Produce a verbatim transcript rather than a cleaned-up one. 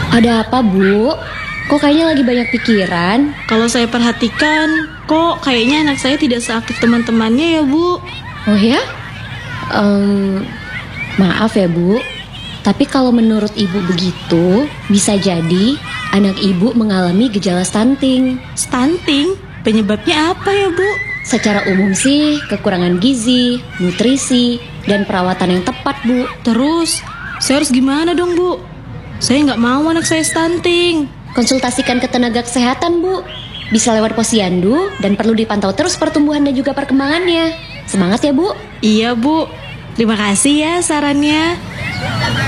Ada apa, Bu? Kok kayaknya lagi banyak pikiran? Kalau saya perhatikan, kok kayaknya anak saya tidak seaktif teman-temannya ya, Bu? Oh ya? Um, maaf ya, Bu. Tapi kalau menurut Ibu begitu, bisa jadi anak Ibu mengalami gejala stunting. Stunting? Penyebabnya apa ya, Bu? Secara umum sih, kekurangan gizi, nutrisi, dan perawatan yang tepat, Bu. Terus, saya harus gimana dong, Bu? Saya nggak mau anak saya stunting. Konsultasikan ke tenaga kesehatan, Bu. Bisa lewat posyandu dan perlu dipantau terus pertumbuhan dan juga perkembangannya. Semangat ya, Bu. Iya, Bu. Terima kasih ya sarannya.